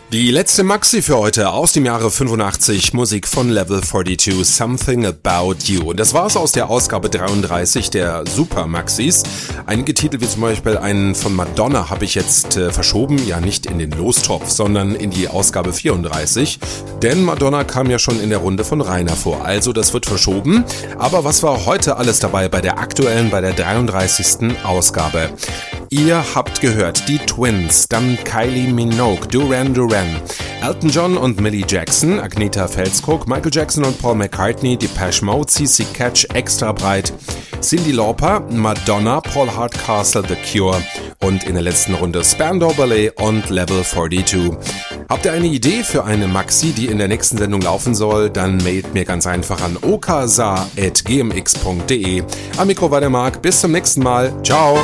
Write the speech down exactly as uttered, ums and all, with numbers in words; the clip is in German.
Die letzte Maxi für heute aus dem Jahre fünfundachtzig, Musik von Level zweiundvierzig, Something About You. Und das war's aus der Ausgabe dreiunddreißig der Super Maxis. Einige Titel wie zum Beispiel einen von Madonna habe ich jetzt äh, verschoben, ja nicht in den Lostopf, sondern in die Ausgabe vierunddreißig. Denn Madonna kam ja schon in der Runde von Rainer vor, also das wird verschoben. Aber was war heute alles dabei bei der aktuellen, bei der dreiunddreißigsten Ausgabe? Ihr habt gehört, die Twins, dann Kylie Minogue, Duran Duran, Elton John und Millie Jackson, Agnetha Felskog, Michael Jackson und Paul McCartney, Depeche Mode, C C Catch, Extra Breit, Cyndi Lauper, Madonna, Paul Hardcastle, The Cure und in der letzten Runde Spandau Ballet und Level zweiundvierzig. Habt ihr eine Idee für eine Maxi, die in der nächsten Sendung laufen soll, dann mailt mir ganz einfach an okasa at gmx punkt de. Am Mikro war der Marc, bis zum nächsten Mal, ciao!